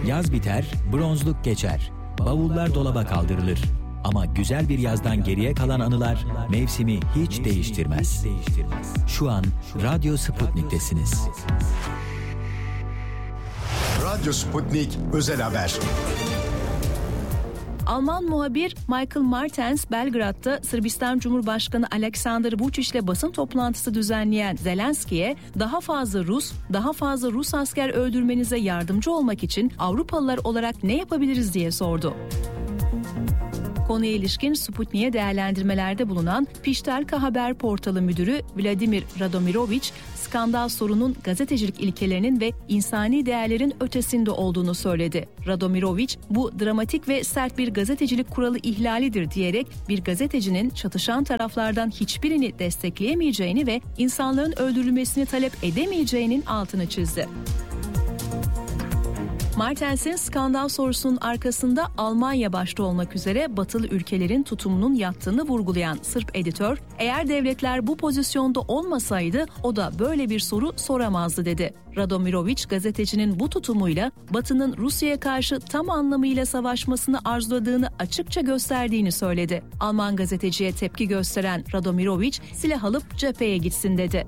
Yaz biter, bronzluk geçer. Bavullar dolaba kaldırılır. Ama güzel bir yazdan geriye kalan anılar mevsimi hiç değiştirmez. Şu an Radyo Sputnik'tesiniz. Radyo Sputnik Özel Haber. Alman muhabir Michael Martens, Belgrad'da Sırbistan Cumhurbaşkanı Aleksandar Vučić'le basın toplantısı düzenleyen Zelenski'ye daha fazla Rus asker öldürmenize yardımcı olmak için Avrupalılar olarak ne yapabiliriz diye sordu. Konuya ilişkin Sputnik'e değerlendirmelerde bulunan Piştelka Haber portalı müdürü Vladimir Radomirović, skandal sorunun gazetecilik ilkelerinin ve insani değerlerin ötesinde olduğunu söyledi. Radomirović, bu dramatik ve sert bir gazetecilik kuralı ihlalidir diyerek bir gazetecinin çatışan taraflardan hiçbirini destekleyemeyeceğini ve insanların öldürülmesini talep edemeyeceğinin altını çizdi. Martens'in skandal sorusunun arkasında Almanya başta olmak üzere batılı ülkelerin tutumunun yattığını vurgulayan Sırp editör, eğer devletler bu pozisyonda olmasaydı o da böyle bir soru soramazdı dedi. Radomirović, gazetecinin bu tutumuyla Batı'nın Rusya'ya karşı tam anlamıyla savaşmasını arzuladığını açıkça gösterdiğini söyledi. Alman gazeteciye tepki gösteren Radomirović, silah alıp cepheye gitsin dedi.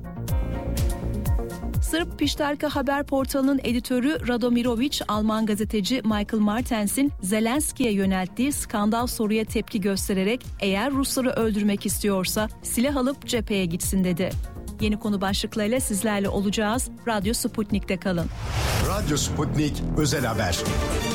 Sırp Piştelka Haber portalının editörü Radomirović, Alman gazeteci Michael Martens'in Zelenski'ye yönelttiği skandal soruya tepki göstererek eğer Rusları öldürmek istiyorsa silah alıp cepheye gitsin dedi. Yeni konu başlıklarıyla sizlerle olacağız. Radyo Sputnik'te kalın. Radyo Sputnik Özel Haber.